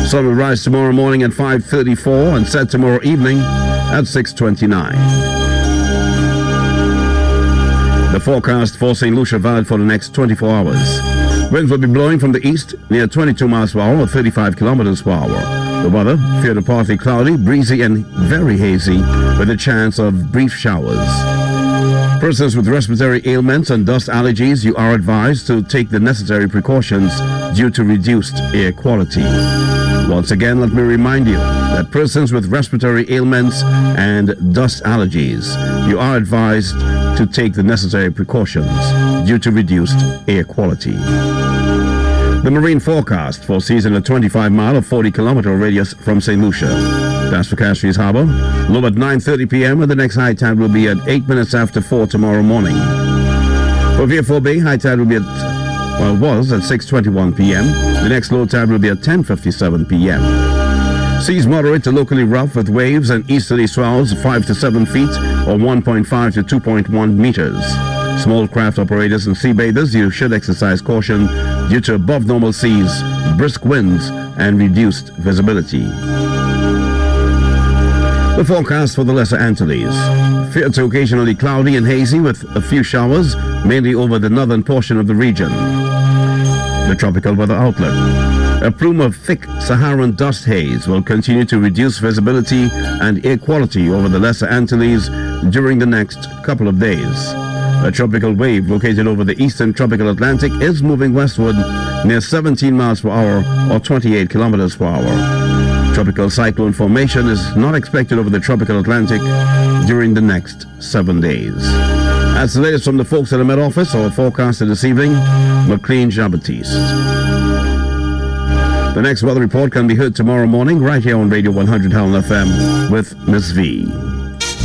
Sun will rise tomorrow morning at 5:34 and set tomorrow evening at 6:29. The forecast for St. Lucia Valley for the next 24 hours. Winds will be blowing from the east near 22 miles per hour or 35 kilometers per hour. The weather, fair to partly cloudy, breezy and very hazy with a chance of brief showers. Persons with respiratory ailments and dust allergies, you are advised to take the necessary precautions due to reduced air quality. Once again, let me remind you that persons with respiratory ailments and dust allergies, you are advised to take the necessary precautions due to reduced air quality. The marine forecast foresees a 25-mile or 40-kilometer radius from St. Lucia. That's for Castries Harbor. Low at 9:30 p.m. and the next high tide will be at 8 minutes after 4 tomorrow morning. For Vieux Bay, high tide will be was at 6:21 p.m. The next low tide will be at 10:57 p.m. Seas moderate to locally rough with waves and easterly swells 5 to 7 feet or 1.5 to 2.1 meters. Small craft operators and sea bathers, you should exercise caution due to above normal seas, brisk winds, and reduced visibility. The forecast for the Lesser Antilles. Fair to occasionally cloudy and hazy with a few showers, mainly over the northern portion of the region. The tropical weather outlook. A plume of thick Saharan dust haze will continue to reduce visibility and air quality over the Lesser Antilles during the next couple of days. A tropical wave located over the eastern tropical Atlantic is moving westward near 17 miles per hour or 28 kilometers per hour. Tropical cyclone formation is not expected over the tropical Atlantic during the next 7 days. That's the latest from the folks at the Met Office. Our forecaster this evening, McLean Jean-Baptiste. The next weather report can be heard tomorrow morning right here on Radio 100 Helen FM with Miss V.